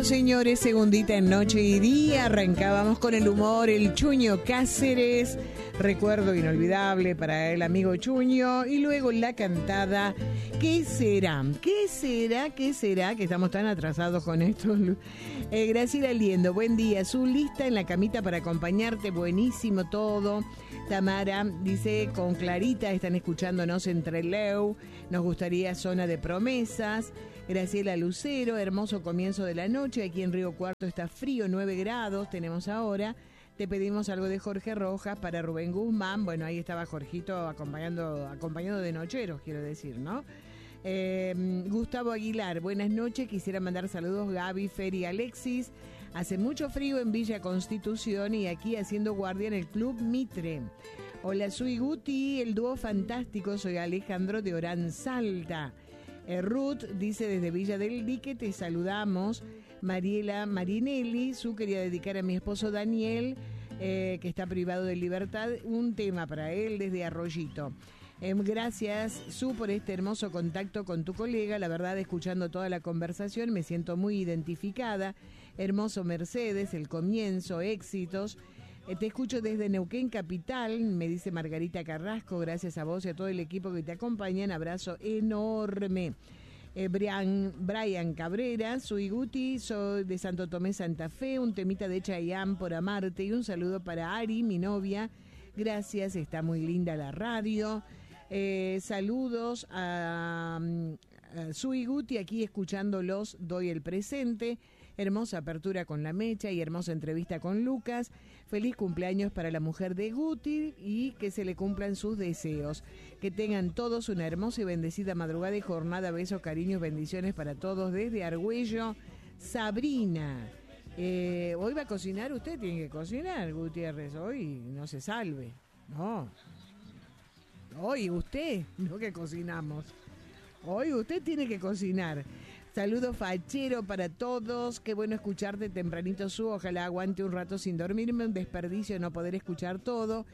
señores, segundita en Noche y Día. Arrancábamos con el humor, el Chuño Cáceres. Recuerdo inolvidable para el amigo Chuño. Y luego la cantada ¿Qué será? ¿Qué será? ¿Qué será? Que estamos tan atrasados con esto. Graciela Liendo, buen día. Su lista en la camita para acompañarte. Buenísimo todo. Tamara dice, con Clarita están escuchándonos en Trelew. Nos gustaría Zona de Promesas. Graciela Lucero, hermoso comienzo de la noche. Aquí en Río Cuarto está frío, 9 grados tenemos ahora. Te pedimos algo de Jorge Rojas para Rubén Guzmán. Bueno, ahí estaba Jorgito acompañado de nocheros, quiero decir, ¿no? Gustavo Aguilar, buenas noches. Quisiera mandar saludos Gaby, Fer y Alexis. Hace mucho frío en Villa Constitución y aquí haciendo guardia en el Club Mitre. Hola, soy Guti, el dúo fantástico. Soy Alejandro de Orán Salta. Ruth dice desde Villa del Dique, te saludamos. Mariela Marinelli, Su quería dedicar a mi esposo Daniel, que está privado de libertad, un tema para él desde Arroyito. Gracias, Su, por este hermoso contacto con tu colega. La verdad, escuchando toda la conversación, me siento muy identificada. Hermoso Mercedes, el comienzo, éxitos. Te escucho desde Neuquén Capital, me dice Margarita Carrasco. Gracias a vos y a todo el equipo que te acompañan. Abrazo enorme. Brian Cabrera, soy Guti, soy de Santo Tomé, Santa Fe. Un temita de Chayanne por amarte y un saludo para Ari, mi novia. Gracias, está muy linda la radio. Saludos a Sui Guti, aquí escuchándolos, doy el presente. Hermosa apertura con la Mecha y hermosa entrevista con Lucas. Feliz cumpleaños para la mujer de Guti y que se le cumplan sus deseos. Que tengan todos una hermosa y bendecida madrugada y jornada. Besos, cariños, bendiciones para todos desde Argüello. Sabrina. Hoy va a cocinar, usted tiene que cocinar, Gutiérrez. Hoy no se salve. No. Hoy usted, no que cocinamos. Hoy usted tiene que cocinar. Saludos fachero para todos. Qué bueno escucharte tempranito, Su. Ojalá aguante un rato sin dormirme. Un desperdicio no poder escuchar todo.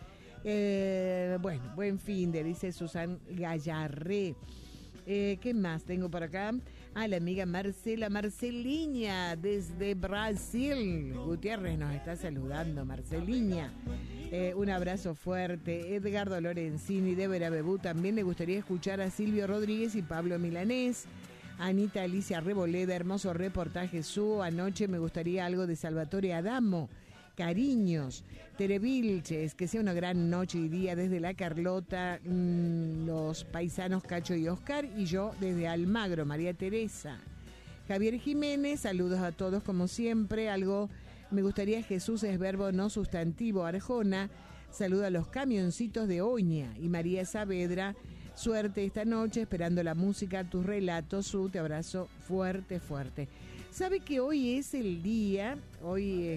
Bueno, buen fin de, dice Susan Gallarré. ¿Qué más tengo por acá? La amiga Marceliña desde Brasil. Gutiérrez nos está saludando, Marceliña. Un abrazo fuerte. Edgardo Lorenzini, Débora Bebú. También le gustaría escuchar a Silvio Rodríguez y Pablo Milanés. Anita Alicia Reboleda, hermoso reportaje, Su. Anoche me gustaría algo de Salvatore Adamo. Cariños. Tere Vilches, que sea una gran noche y día desde La Carlota, los paisanos Cacho y Oscar, y yo desde Almagro, María Teresa. Javier Jiménez, saludos a todos como siempre. Algo me gustaría, Jesús es verbo no sustantivo, Arjona. Saludo a los camioncitos de Oña y María Saavedra. Suerte esta noche, esperando la música, tus relatos, Su, te abrazo fuerte, fuerte. ¿Sabe que hoy es el día, hoy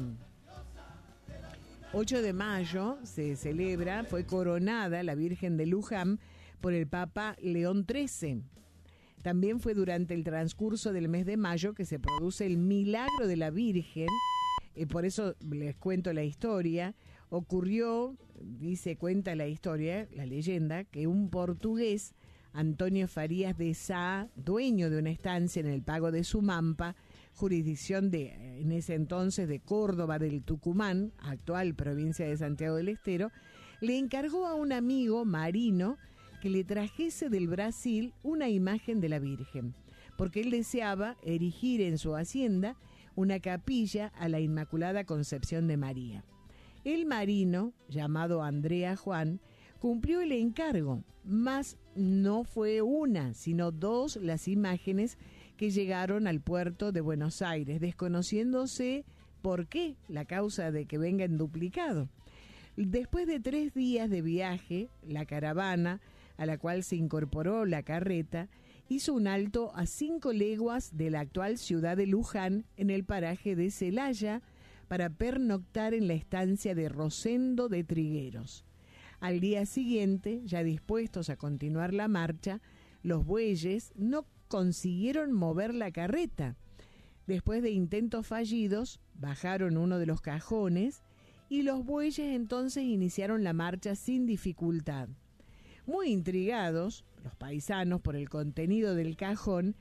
8 de mayo se celebra, fue coronada la Virgen de Luján por el Papa León XIII. También fue durante el transcurso del mes de mayo que se produce el milagro de la Virgen, por eso les cuento la historia. Ocurrió, cuenta la historia, la leyenda, que un portugués, Antonio Farías de Sá, dueño de una estancia en el Pago de Sumampa, jurisdicción en ese entonces de Córdoba del Tucumán, actual provincia de Santiago del Estero, le encargó a un amigo marino que le trajese del Brasil una imagen de la Virgen, porque él deseaba erigir en su hacienda una capilla a la Inmaculada Concepción de María. El marino, llamado Andrea Juan, cumplió el encargo, mas no fue una, sino 2 las imágenes que llegaron al puerto de Buenos Aires, desconociéndose por qué, la causa de que venga en duplicado. Después de 3 días de viaje, la caravana, a la cual se incorporó la carreta, hizo un alto a 5 leguas de la actual ciudad de Luján, en el paraje de Celaya, para pernoctar en la estancia de Rosendo de Trigueros. Al día siguiente, ya dispuestos a continuar la marcha, los bueyes no consiguieron mover la carreta. Después de intentos fallidos, bajaron uno de los cajones y los bueyes entonces iniciaron la marcha sin dificultad. Muy intrigados, los paisanos, por el contenido del cajón,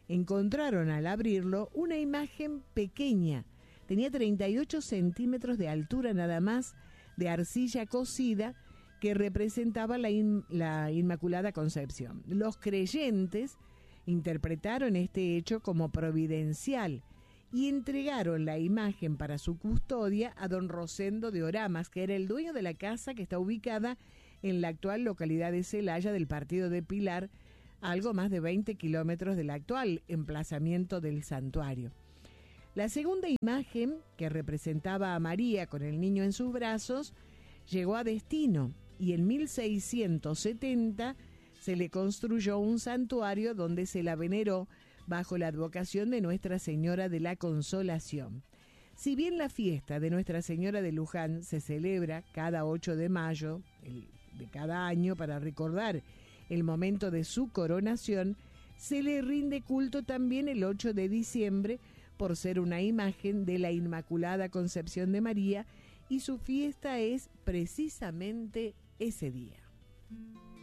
encontraron al abrirlo una imagen pequeña. Tenía 38 centímetros de altura nada más, de arcilla cocida, que representaba la Inmaculada Concepción. Los creyentes interpretaron este hecho como providencial y entregaron la imagen para su custodia a don Rosendo de Oramas, que era el dueño de la casa que está ubicada en la actual localidad de Celaya del partido de Pilar, a algo más de 20 kilómetros del actual emplazamiento del santuario. La segunda imagen, que representaba a María con el niño en sus brazos, llegó a destino y en 1670 se le construyó un santuario donde se la veneró bajo la advocación de Nuestra Señora de la Consolación. Si bien la fiesta de Nuestra Señora de Luján se celebra cada 8 de mayo de cada año para recordar el momento de su coronación, se le rinde culto también el 8 de diciembre por ser una imagen de la Inmaculada Concepción de María, y su fiesta es precisamente ese día.